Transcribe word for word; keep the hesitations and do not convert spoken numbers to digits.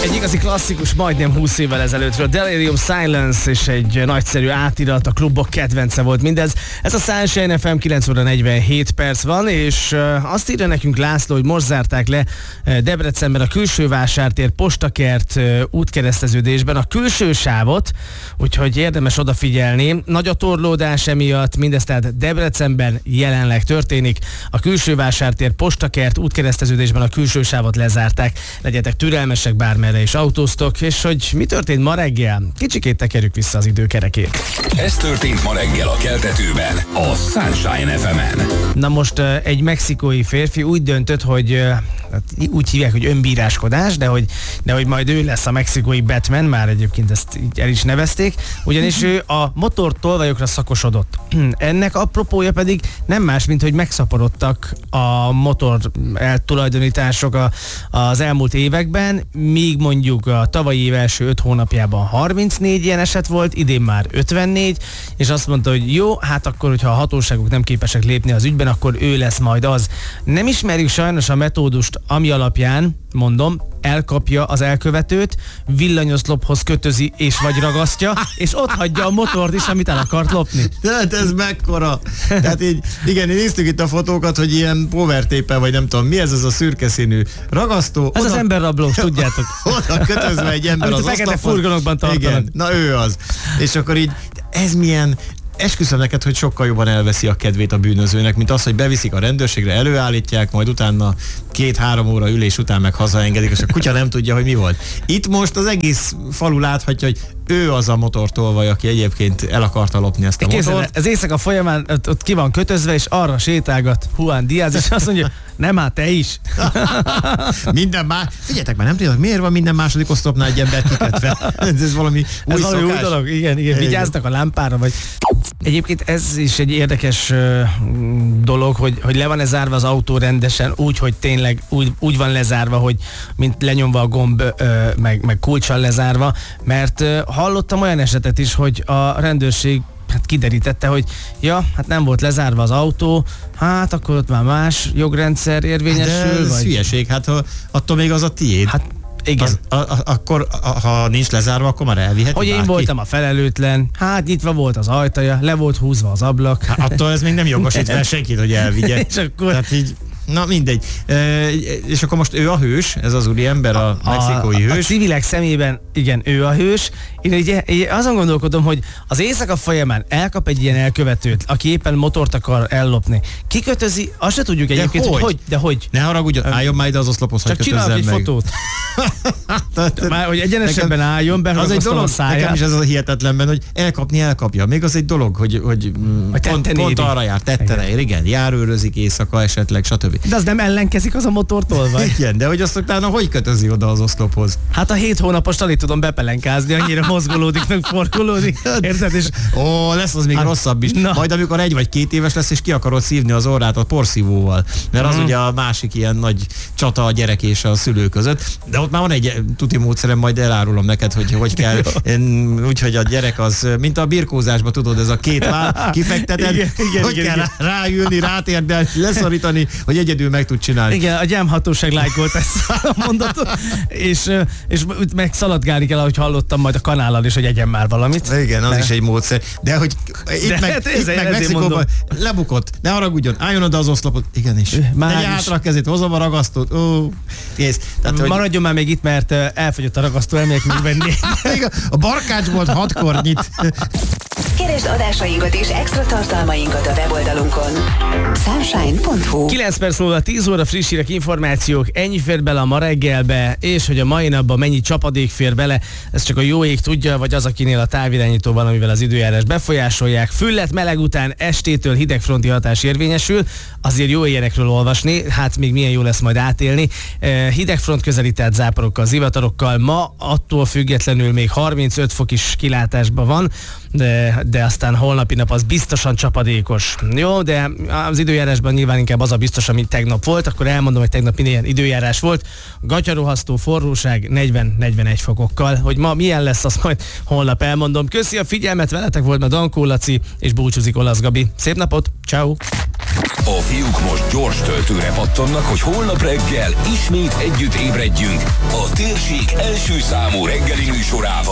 Egy igazi klasszikus, majdnem húsz évvel ezelőttről, Delirium Silence, és egy nagyszerű átirat, a klubok kedvence volt mindez. Ez a Sunshine ef em, kilenc óra negyvenhét perc van, és azt írja nekünk László, hogy most zárták le Debrecenben a külső vásártér Postakert útkereszteződésben a külső sávot, úgyhogy érdemes odafigyelni. Nagy a torlódás emiatt, mindez tehát Debrecenben jelenleg történik. A külső vásártér Postakert útkereszteződésben a külső sávot lezárták. Legyetek türelmesek, bármerre is autóztok, és hogy mi történt ma reggel? Kicsikét tekerjük vissza az időkerekét. Ez történt ma reggel a Keltetőben, a Sunshine ef emen. Na most egy mexikói férfi úgy döntött, hogy úgy hívják, hogy önbíráskodás, de hogy, de hogy majd ő lesz a mexikói Batman, már egyébként ezt így el is nevezték, ugyanis ő a motortolvajokra szakosodott. Ennek apropója pedig nem más, mint hogy megszaporodtak a motor eltulajdonítások a, az elmúlt években, míg mondjuk a tavalyi év első öt hónapjában harmincnégy ilyen eset volt, idén már ötvennégy, és azt mondta, hogy jó, hát akkor, hogyha a hatóságok nem képesek lépni az ügyben, akkor ő lesz majd az. Nem ismerjük sajnos a metódust, ami alapján, mondom, elkapja az elkövetőt, villanyoszlophoz kötözi és vagy ragasztja, és ott hagyja a motort is, amit el akart lopni. Tehát ez mekkora. Tehát így, igen, néztük itt a fotókat, hogy ilyen power tape-el, vagy nem tudom, mi ez az a szürke színű ragasztó. Ez oda, az emberrablós, tudjátok. Oda kötözve egy ember amit az a fekete oszlopon. furgonokban tartanak. Igen, na ő az. És akkor így, ez milyen... Esküszöm neked, hogy sokkal jobban elveszi a kedvét a bűnözőnek, mint az, hogy beviszik a rendőrségre, előállítják, majd utána két-három óra ülés után meg hazaengedik, és a kutya nem tudja, hogy mi volt. Itt most az egész falu láthatja, hogy ő az a motortolvaj, aki egyébként el akarta lopni ezt a Képzel, motort. ez éjszaka folyamán ott, ott ki van kötözve, és arra sétálgat Juan Diaz, és azt mondja, nem, hát te is. Minden más. Figyeljetek már, nem tudjátok, miért van minden második oszlopnál egy ember kikötve? Ez valami új ez valami új dolog, igen, igen, vigyáznak a lámpára, vagy... Egyébként ez is egy érdekes uh, dolog, hogy, hogy le van-e zárva az autó rendesen, úgy, hogy tényleg úgy, úgy van lezárva, hogy mint lenyomva a gomb, uh, meg, meg kulccsal lezárva, mert uh, hallottam olyan esetet is, hogy a rendőrség hát kiderítette, hogy ja, hát nem volt lezárva az autó, hát akkor ott már más jogrendszer érvényesül. De ez vagy... hülyeség, hát ha, attól még az a tiéd. Hát igen. Az, a, a, akkor, a, ha nincs lezárva, akkor már elviheti Hogy én bárki. voltam a felelőtlen, hát nyitva volt az ajtaja, le volt húzva az ablak. Hát attól ez még nem jogosít fel senkit, hogy elvigye. És akkor... Tehát így, na mindegy. E, és akkor most ő a hős, ez az úriember, a, a mexikói hős. A civilek szemében, igen, ő a hős. Én ugye, ugye azon gondolkodom, hogy az éjszaka folyamán elkap egy ilyen elkövetőt, aki éppen motort akar ellopni. Kikötözi, azt se tudjuk egyébként, hogy? hogy hogy, de hogy. Ne haragudjon, álljon már ide az oszlophoz, csak hogy csinálok egy meg. fotót. Már, hogy egyenesebben álljon, beragasztom a száját. Nekem is ez a hihetetlenben, hogy elkapni elkapja. Még az egy dolog, hogy, hogy pont, pont arra jár, tetten ér, igen, járőrözik éjszaka esetleg, stb. De az nem ellenkezik az a motortól, igen, de hogy azt utána hogy kötözi oda az oszlophoz? Hát a hét hónapos alig tudom bepelenkázni, annyira mozgolódik, meg forgolódik. Érted? És... Ó, lesz az még hát, rosszabb is. Na. Majd amikor egy vagy két éves lesz, és ki akarod szívni az orrát a porszívóval. Mert az mm. ugye a másik ilyen nagy csata a gyerek és a szülő között. De ott már van egy tuti módszerem, majd elárulom neked, hogy hogy kell. Úgyhogy a gyerek az, mint a birkózásban, tudod, ez a két vár kifekteted, igen, igen, hogy igen, kell igen. ráülni, rátérdelni, leszorítani, hogy egyedül meg tud csinálni. Igen, a gyámhatóság lájkolt ezt a mondatot, és, és meg szaladgálni kell, ahogy hallottam majd a kanállal is, hogy egyen már valamit. Igen, az de. is egy módszer. De hogy itt De meg, hát itt meg Mexikóban lebukott, ne haragudjon, álljon oda az oszlopot. Igenis. Tegye hátra a kezét, hozom a ragasztót. Ó, kész. Tehát, hogy... Maradjon már még itt, mert elfogyott a ragasztó, elmegyek még venni. A barkács volt hatkor nyit. Keresd adásainkat és extra tartalmainkat a weboldalunkon. sunshine pont hu. kilenc perc múlva tíz óra friss hírek, információk, ennyi fér bele a ma reggelbe, és hogy a mai napban mennyi csapadék fér bele, ez csak a jó ég tudja, vagy az, akinél a távirányító van, amivel az időjárás befolyásolják. Füllet meleg után estétől hidegfronti hatás érvényesül, azért jó ilyenekről olvasni, hát még milyen jó lesz majd átélni. Hidegfront közelített záporokkal, zivatarokkal, ma attól függetlenül még harmincöt fok is kilátásban van, de, de aztán holnapi nap az biztosan csapadékos. Jó, de az időjárásban nyilván inkább az a biztos, ami tegnap volt, akkor elmondom, hogy tegnap milyen időjárás volt. Gatyarohasztó forróság negyven-negyvenegy fokokkal. Hogy ma milyen lesz, azt majd holnap elmondom. Köszi a figyelmet, veletek volt ma Dankó Laci, és búcsúzik Olasz Gabi. Szép napot, ciao. A fiúk most gyors töltőre pattannak, hogy holnap reggel ismét együtt ébredjünk a térség első számú reggeli műsorával.